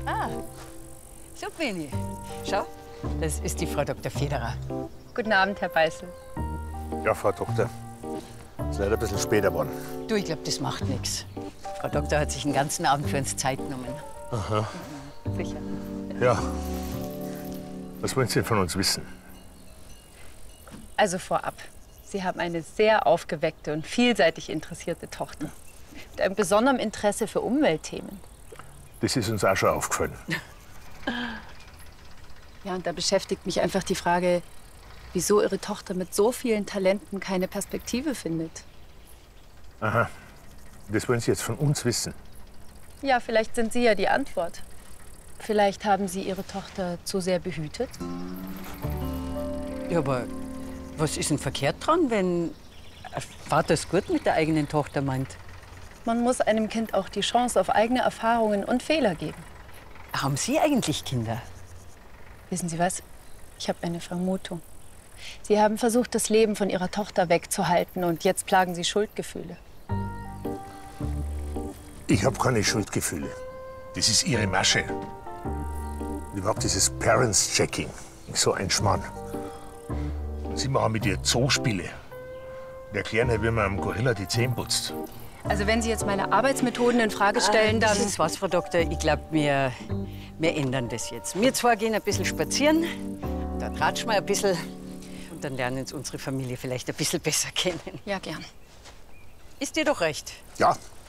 Ah, so bin ich. Schau, das ist die Frau Dr. Federer. Guten Abend, Herr Beißel. Ja, Frau Doktor. Ist leider ein bisschen später geworden. Du, ich glaube, das macht nichts. Frau Doktor hat sich den ganzen Abend für uns Zeit genommen. Aha. Sicher. Ja. Was wollen Sie denn von uns wissen? Also vorab. Sie haben eine sehr aufgeweckte und vielseitig interessierte Tochter. Mit einem besonderen Interesse für Umweltthemen. Das ist uns auch schon aufgefallen. Ja, und da beschäftigt mich einfach die Frage, wieso Ihre Tochter mit so vielen Talenten keine Perspektive findet. Aha. Das wollen Sie jetzt von uns wissen? Ja, vielleicht sind Sie ja die Antwort. Vielleicht haben Sie Ihre Tochter zu sehr behütet? Ja, aber was ist denn verkehrt dran, wenn ein Vater es gut mit der eigenen Tochter meint? Man muss einem Kind auch die Chance auf eigene Erfahrungen und Fehler geben. Haben Sie eigentlich Kinder? Wissen Sie was? Ich habe eine Vermutung. Sie haben versucht, das Leben von Ihrer Tochter wegzuhalten und jetzt plagen Sie Schuldgefühle. Ich habe keine Schuldgefühle. Das ist Ihre Masche. Überhaupt dieses Parents-Checking. So ein Schmarrn. Sie machen mit ihr Zoospiele. Und erklären ihr, wie man einem Gorilla die Zähne putzt. Also wenn Sie jetzt meine Arbeitsmethoden in Frage stellen, dann... Das ist was, Frau Doktor. Ich glaube, wir ändern das jetzt. Wir zwei gehen ein bisschen spazieren, da tratschen wir ein bisschen und dann lernen uns unsere Familie vielleicht ein bisschen besser kennen. Ja, gern. Ist dir doch recht. Ja,